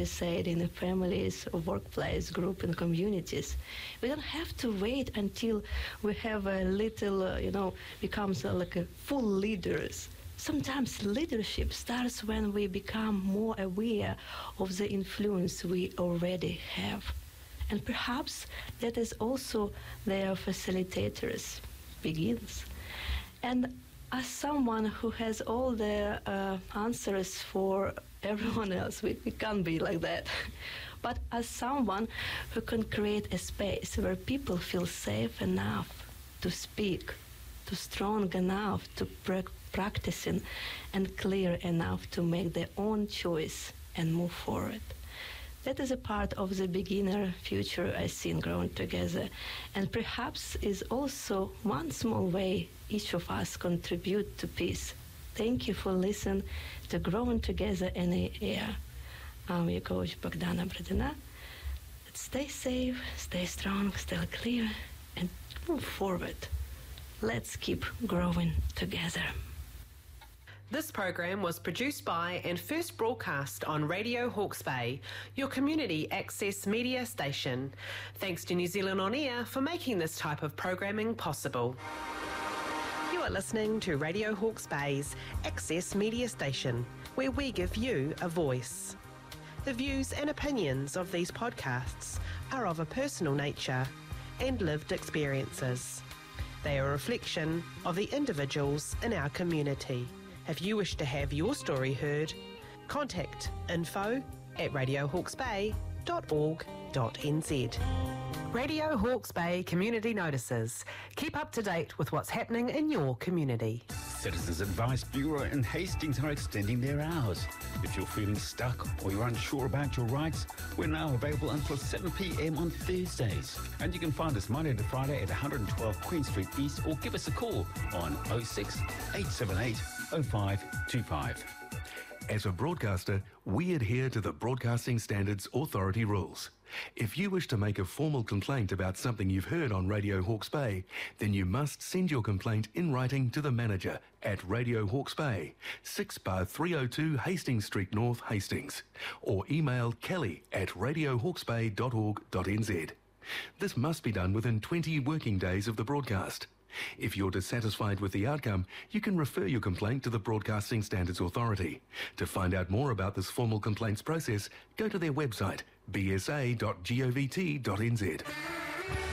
you said, in the families, workplace, group, and communities. We don't have to wait until we have a little, becomes like a full leaders. Sometimes leadership starts when we become more aware of the influence we already have. And perhaps that is also their facilitators begins. And as someone who has all the answers for everyone else, we can't be like that. But as someone who can create a space where people feel safe enough to speak, to strong enough to practicing, and clear enough to make their own choice and move forward. That is a part of the beginner future I see in Growing Together, and perhaps is also one small way each of us contribute to peace. Thank you for listening to Growing Together in the Air. I'm your coach, Bogdana Bradina. Stay safe, stay strong, stay clear, and move forward. Let's keep growing together. This program was produced by and first broadcast on Radio Hawke's Bay, your community access media station. Thanks to New Zealand On Air for making this type of programming possible. You are listening to Radio Hawke's Bay's access media station, where we give you a voice. The views and opinions of these podcasts are of a personal nature and lived experiences. They are a reflection of the individuals in our community. If you wish to have your story heard, contact info@radiohawksbay.org.nz. Radio Hawke's Bay Community Notices. Keep up to date with what's happening in your community. Citizens Advice Bureau in Hastings are extending their hours. If you're feeling stuck or you're unsure about your rights, we're now available until 7 p.m. on Thursdays. And you can find us Monday to Friday at 112 Queen Street East, or give us a call on 06 878 0525. As a broadcaster, we adhere to the Broadcasting Standards Authority rules. If you wish to make a formal complaint about something you've heard on Radio Hawke's Bay, then you must send your complaint in writing to the manager at Radio Hawke's Bay, 6/302 Hastings Street North, Hastings, or email kelly@radiohawksbay.org.nz. This must be done within 20 working days of the broadcast. If you're dissatisfied with the outcome, you can refer your complaint to the Broadcasting Standards Authority. To find out more about this formal complaints process, go to their website, bsa.govt.nz.